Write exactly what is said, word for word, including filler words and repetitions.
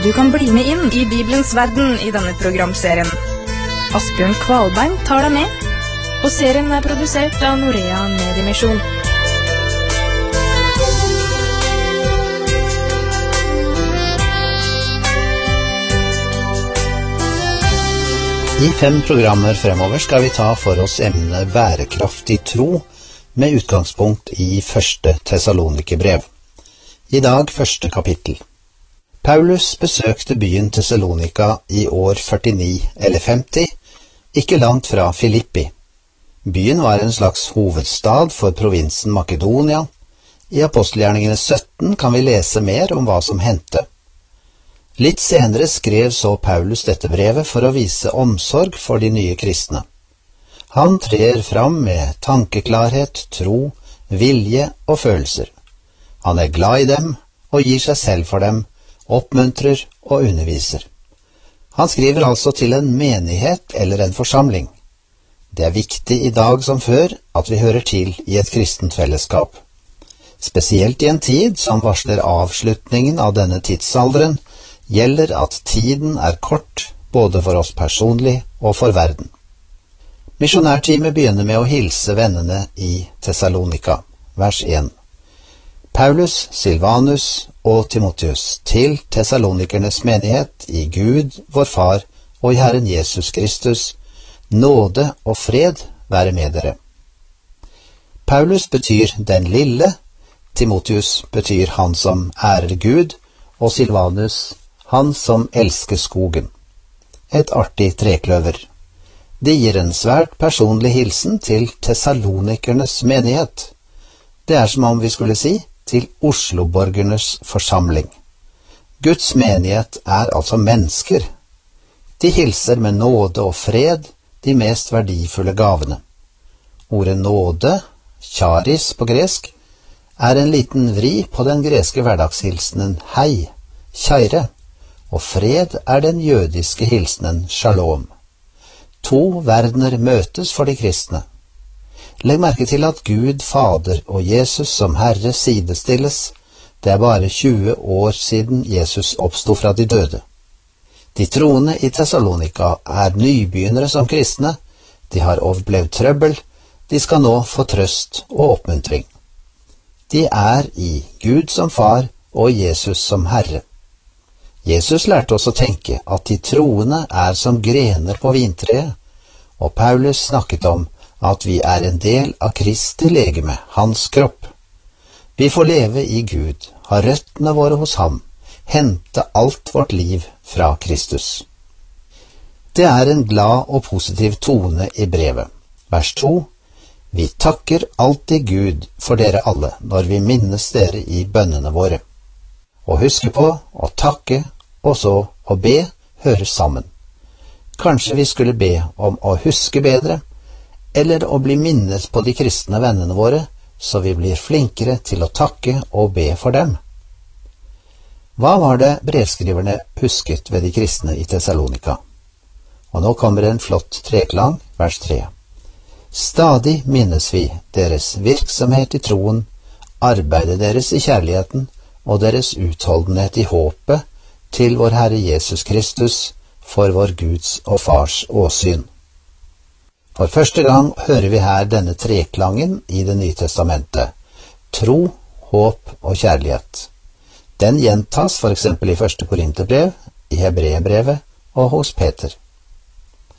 Du kan bli med inn i Bibelens verden i denne programserien. Asbjørn Kvalbein tar deg med, og serien er produsert av Norea Mediemisjon. I fem programmer fremover skal vi ta for oss emnet bærekraftig tro med utgangspunkt i første Tessalonikerbrev. I dag første kapittel. Paulus besøkte byen Thessalonika i år førtini eller femti, ikke langt fra Filippi. Byen var en slags hovedstad for provinsen Makedonia. I Apostelgjerningene sytten kan vi lese mer om hva som hendte. Litt senere skrev så Paulus dette brevet for å vise omsorg for de nye kristne. Han trer fram med tankeklarhet, tro, vilje og følelser. Han er glad i dem og gir seg selv for dem, oppmuntrer og underviser. Han skriver altså til en menighet eller en forsamling. Det er viktig i dag som før at vi hører til i et kristent fellesskap. Spesielt i en tid som varsler avslutningen av denne tidsalderen, gjelder at tiden er kort både for oss personlig og for verden. Misjonærteamet begynner med å hilse vennene i Thessalonika, vers én. Paulus, Silvanus og Timotheus til Thessalonikernes menighet i Gud, vår Far, og i Herren Jesus Kristus, nåde og fred være med dere. Paulus betyr den lille, Timotheus betyr han som ærer Gud, og Silvanus han som elsker skogen. Et artig trekløver. Det gir en svært personlig hilsen til Thessalonikernes menighet. Det er som om vi skulle si til Osloborgernes forsamling. Guds menighet er altså mennesker. De hilser med nåde og fred de mest verdifulle gavene. Ordet nåde, charis på gresk, er en liten vri på den greske hverdagshilsenen hei, kjære, og fred er den jødiske hilsenen shalom. To verdener møtes for de kristne. Legg merke til at Gud, Fader og Jesus som Herre sidestilles. Det er bare tjue år siden Jesus oppstod fra de døde. De troende i Thessalonika er nybegynnere som kristne. De har opplevd trøbbel. De skal nå få trøst og oppmuntring. De er i Gud som Far og Jesus som Herre. Jesus lærte oss å tenke at de troende er som grener på vintreet, og Paulus snakket om at vi er en del av Kristi legeme, hans kropp. Vi får leve i Gud, ha røttene våre hos ham, hente alt vårt liv fra Kristus. Det er en glad og positiv tone i brevet. Vers to. Vi takker alltid Gud for dere alle når vi minnes dere i bønnene våre. Å huske på, å takke, og så å be, hører sammen. Kanskje vi skulle be om å huske bedre, eller å bli minnet på de kristne vennene våre, så vi blir flinkere til å takke og be for dem. Hva var det brevskriverne husket ved de kristne i Thessalonika? Og nå kommer en flott treklang, vers tre. Stadig minnes vi deres virksomhet i troen, arbeidet deres i kjærligheten og deres utholdenhet i håpet til vår Herre Jesus Kristus for vår Guds og Fars åsyn. For første gang hører vi her denne treklangen i Det nye testamentet. Tro, håp og kjærlighet. Den gjentas for eksempel i første Korinterbrev, i Hebreerbrevet og hos Peter.